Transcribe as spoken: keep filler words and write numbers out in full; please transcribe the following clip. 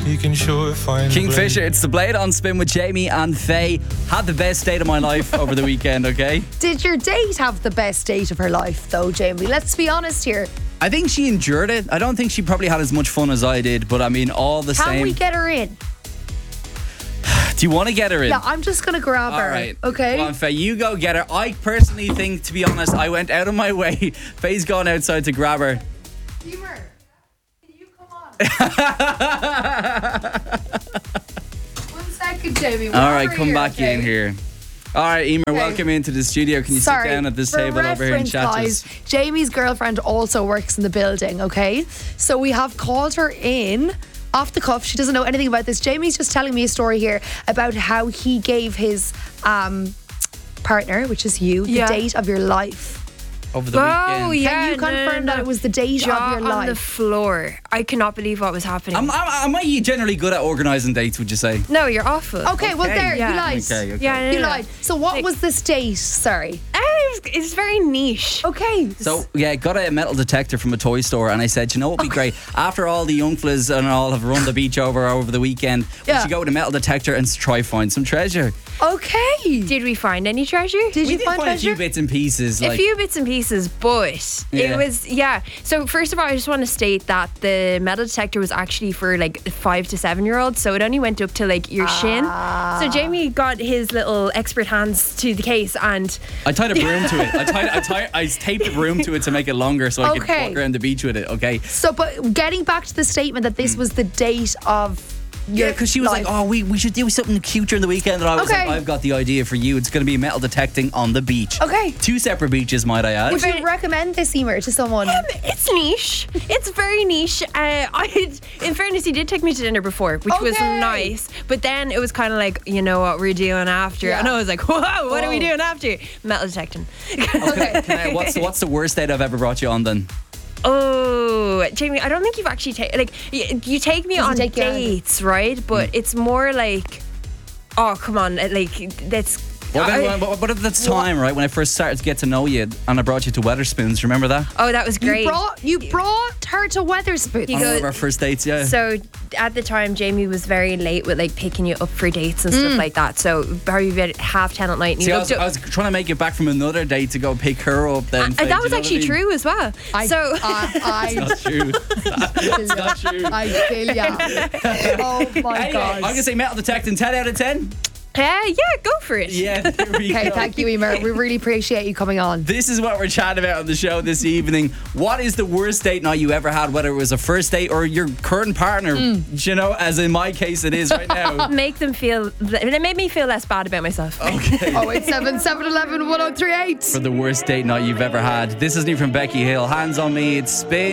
You can sure find Kingfisher, it's the Blade on Spin with Jamie and Faye. Had the best date of my life over the weekend, okay? Did your date have the best date of her life, though, Jamie? Let's be honest here. I think she endured it. I don't think she probably had as much fun as I did, but I mean, all the Can same. we get her in? Do you want to get her in? Yeah, I'm just going to grab All her. right. Okay. Come on, Faye, you go get her. I personally think, to be honest, I went out of my way. Faye's gone outside to grab her. Emer, can you come on? One second, Jamie. All right, We're come here, back okay? in here. All right, Emer, Okay. welcome into the studio. Can you Sorry, sit down at this for table over here and reference, chat to guys, us? Jamie's girlfriend also works in the building, okay? So we have called her in off the cuff. She doesn't know anything about this. Jamie's just telling me a story here about how he gave his um, partner, which is you, the Yeah. date of your life. Over the Oh, weekend. yeah. Can you no, confirm no, that no. it was the date Jaw of your on the life? floor. I cannot believe what was happening. Am, am, am I generally good at organising dates, would you say? no, you're awful. Okay, well, Okay. there, Yeah. you lied. Okay, okay. Yeah, no, You no. lied. So what Like- was this date? Sorry. Eh, it's, it's very niche. Okay. So, yeah, got a metal detector from a toy store, and I said, you know what would be great? After all the young fellas and all have run the beach over over the weekend, Yeah. we should go with a metal detector and try find some treasure. Okay. Did we find any treasure? Did We you did find find a treasure? few bits and pieces. A Like, few bits and pieces, but Yeah. it was, yeah. So, first of all, I just want to state that the metal detector was actually for like five to seven year olds, so it only went up to like your shin. So, Jamie got his little expert hands to the case, and I tied a broom to it. I tied, I tied, I taped a broom to it to make it longer so I could Okay. walk around the beach with it. Okay. So, but getting back to the statement that this was the date of your Yeah, because she was life. like, "Oh, we, we should do something cute during the weekend." And I was Okay. like, "I've got the idea for you. It's going to be metal detecting on the beach." Okay. Two separate beaches, might I add. Would you recommend this, Emer, to someone? it's niche. It's very niche. Uh, I, in fairness, he did take me to dinner before, which was Okay. nice. But then it was kind of like, you know what we're doing after, Yeah. and I was like, whoa, what are we Whoa. doing after? Metal detecting. Okay. Can I- what's what's the worst date I've ever brought you on then? Oh, Jamie, I don't think you've actually taken, like, you, you take me Doesn't on take you on. dates, right? But it's more like, oh, come on, uh, like, that's. Well, I- then, but, but at the time, right, when I first started to get to know you, and I brought you to Weatherspoons, remember that? oh, that was great. You brought you brought her to Weatherspoons. You On go- one of our first dates, yeah. So at the time, Jamie was very late with like picking you up for dates and stuff like that. So probably about half ten at night. And See, you I looked was, up, I was trying to make it back from another date to go pick her up then. and Faye, that do was you know actually what I mean? true as well. I, so I, I, That's true. That's not true. I feel ya. Oh my Anyway, god. I'm going to say metal detecting ten out of ten. uh, yeah, go for it. Yeah, there we Okay, go. thank you, Emer. We really appreciate you coming on. This is what we're chatting about on the show this evening. What is the worst date night you ever had, whether it was a first date or your current partner? Mm. You know, as in my case it is right now. Make them feel. It made me feel less bad about myself. Okay. oh eight seven, seven one one, one oh three eight. For the worst date night you've ever had. This is new from Becky Hill. Hands on me, it's Spin.